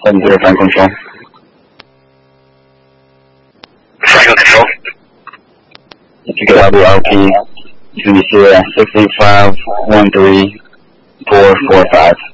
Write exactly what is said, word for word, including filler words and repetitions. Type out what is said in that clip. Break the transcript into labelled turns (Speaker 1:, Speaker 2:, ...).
Speaker 1: seven zero Frank Control.
Speaker 2: Frank Control.
Speaker 1: If you could have the L P, it's going to be Sierra six eight five one three four four five.